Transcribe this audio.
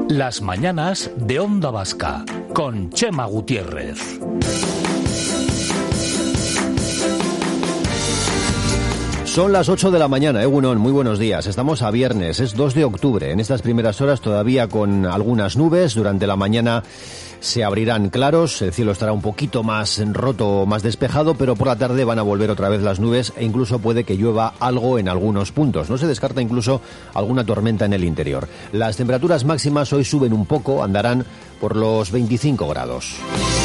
Las mañanas de Onda Vasca, con Chema Gutiérrez. Son las 8 de la mañana, Egunon, muy buenos días. Estamos a viernes, es 2 de octubre. En estas primeras horas todavía con algunas nubes. Durante la mañana se abrirán claros, el cielo estará un poquito más roto, más despejado, pero por la tarde van a volver otra vez las nubes e incluso puede que llueva algo en algunos puntos. No se descarta incluso alguna tormenta en el interior. Las temperaturas máximas hoy suben un poco, andarán por los 25 grados.